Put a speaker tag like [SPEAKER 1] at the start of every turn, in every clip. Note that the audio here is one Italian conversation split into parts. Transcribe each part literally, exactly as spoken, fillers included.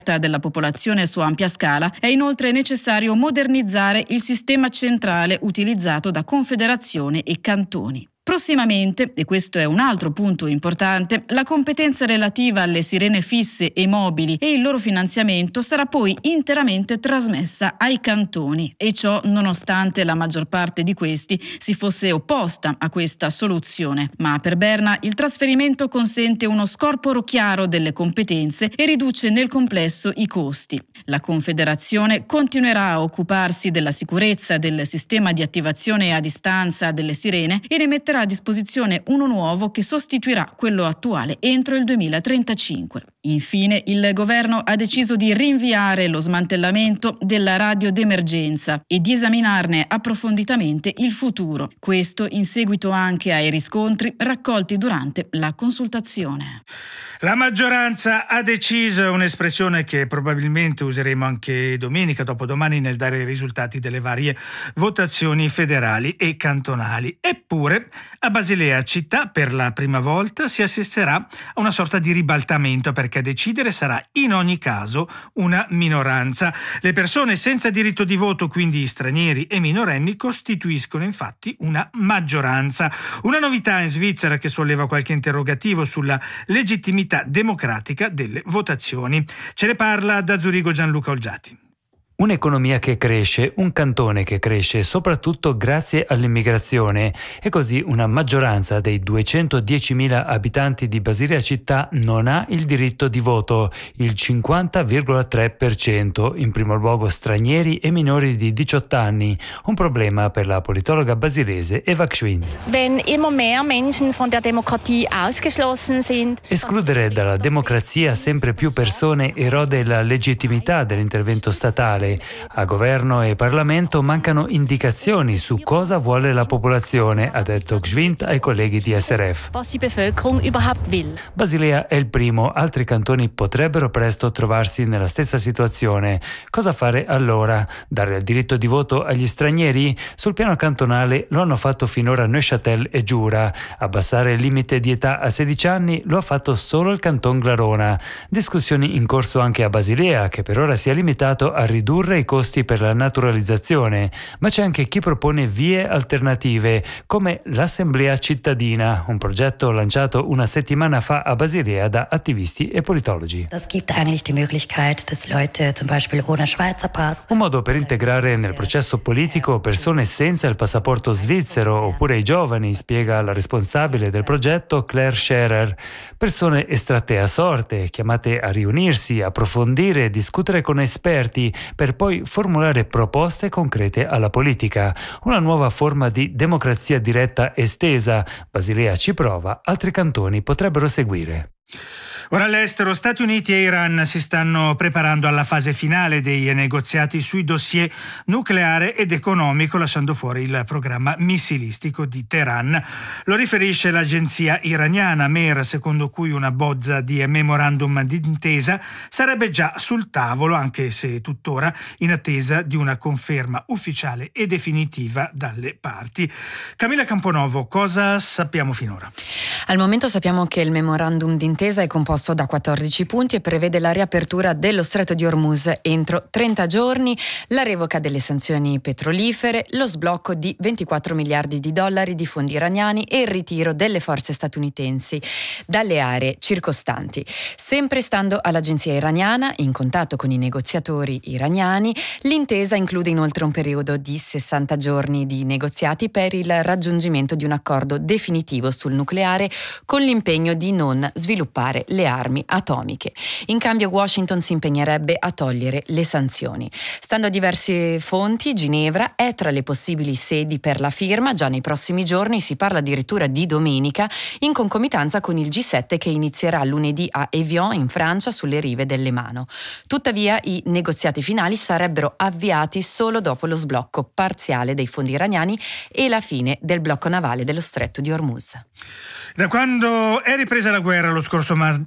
[SPEAKER 1] della popolazione su ampia scala, è inoltre necessario modernizzare il sistema centrale utilizzato da confederazione e cantoni. Prossimamente, e questo è un altro punto importante, la competenza relativa alle sirene fisse e mobili e il loro finanziamento sarà poi interamente trasmessa ai cantoni, e ciò nonostante la maggior parte di questi si fosse opposta a questa soluzione. Ma per Berna il trasferimento consente uno scorporo chiaro delle competenze e riduce nel complesso i costi. La Confederazione continuerà a occuparsi della sicurezza del sistema di attivazione a distanza delle sirene e ne metterà a disposizione uno nuovo che sostituirà quello attuale entro il duemilatrentacinque. Infine, il governo ha deciso di rinviare lo smantellamento della radio d'emergenza e di esaminarne approfonditamente il futuro. Questo in seguito anche ai riscontri raccolti durante la consultazione.
[SPEAKER 2] La maggioranza ha deciso, un'espressione che probabilmente useremo anche domenica, dopodomani, nel dare i risultati delle varie votazioni federali e cantonali. Eppure, a Basilea città, per la prima volta, si assisterà a una sorta di ribaltamento, perché a decidere sarà in ogni caso una minoranza. Le persone senza diritto di voto, quindi stranieri e minorenni, costituiscono infatti una maggioranza. Una novità in Svizzera che solleva qualche interrogativo sulla legittimità democratica delle votazioni. Ce ne parla da Zurigo Gianluca Olgiati.
[SPEAKER 3] Un'economia che cresce, un cantone che cresce soprattutto grazie all'immigrazione, e così una maggioranza dei duecentodiecimila abitanti di Basilea città non ha il diritto di voto, il cinquanta virgola tre per cento, in primo luogo stranieri e minori di diciotto anni, un problema per la politologa basilese Eva Gschwind.
[SPEAKER 4] Wenn immer mehr Menschen von der Demokratie ausgeschlossen sind,
[SPEAKER 3] escludere dalla democrazia sempre più persone erode la legittimità dell'intervento statale. A governo e Parlamento mancano indicazioni su cosa vuole la popolazione, ha detto Gschwind ai colleghi di S R F.
[SPEAKER 4] was die Bevölkerung überhaupt will.
[SPEAKER 3] Basilea è il primo, altri cantoni potrebbero presto trovarsi nella stessa situazione. Cosa fare allora? Dare il diritto di voto agli stranieri? Sul piano cantonale lo hanno fatto finora Neuchâtel e Giura. Abbassare il limite di età a sedici anni lo ha fatto solo il canton Glarona. Discussioni in corso anche a Basilea, che per ora si è limitato a ridurre i costi per la naturalizzazione, ma c'è anche chi propone vie alternative, come l'Assemblea cittadina, un progetto lanciato una settimana fa a Basilea da attivisti e politologi.
[SPEAKER 5] Das gibt eigentlich die Möglichkeit, dass Leute zum Beispiel ohne Schweizer Pass.
[SPEAKER 3] Un modo per integrare nel processo politico persone senza il passaporto svizzero oppure i giovani, spiega la responsabile del progetto Claire Scherer. Persone estratte a sorte, chiamate a riunirsi, approfondire e discutere con esperti per poi formulare proposte concrete alla politica. Una nuova forma di democrazia diretta estesa. Basilea ci prova, altri cantoni potrebbero seguire.
[SPEAKER 2] Ora all'estero, Stati Uniti e Iran si stanno preparando alla fase finale dei negoziati sui dossier nucleare ed economico, lasciando fuori il programma missilistico di Teheran. Lo riferisce l'agenzia iraniana Mer, secondo cui una bozza di memorandum d'intesa sarebbe già sul tavolo, anche se tuttora in attesa di una conferma ufficiale e definitiva dalle parti. Camilla Camponovo, cosa sappiamo finora?
[SPEAKER 6] Al momento sappiamo che il memorandum d'intesa è composto da quattordici punti e prevede la riapertura dello Stretto di Hormuz entro trenta giorni, la revoca delle sanzioni petrolifere, lo sblocco di ventiquattro miliardi di dollari di fondi iraniani e il ritiro delle forze statunitensi dalle aree circostanti. Sempre stando all'agenzia iraniana, in contatto con i negoziatori iraniani, l'intesa include inoltre un periodo di sessanta giorni di negoziati per il raggiungimento di un accordo definitivo sul nucleare, con l'impegno di non sviluppare le armi atomiche. In cambio Washington si impegnerebbe a togliere le sanzioni. Stando a diverse fonti, Ginevra è tra le possibili sedi per la firma. Già nei prossimi giorni si parla addirittura di domenica, in concomitanza con il G sette che inizierà lunedì a Evian in Francia, sulle rive del Lemano. Tuttavia i negoziati finali sarebbero avviati solo dopo lo sblocco parziale dei fondi iraniani e la fine del blocco navale dello Stretto di Hormuz.
[SPEAKER 2] Da quando è ripresa la guerra lo scorso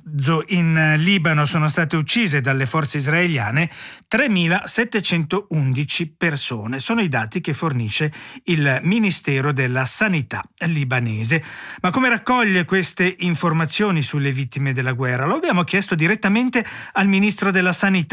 [SPEAKER 2] maggio in Libano sono state uccise dalle forze israeliane tremilasettecentoundici persone. Sono i dati che fornisce il Ministero della Sanità libanese. Ma come raccoglie queste informazioni sulle vittime della guerra? Lo abbiamo chiesto direttamente al Ministro della Sanità,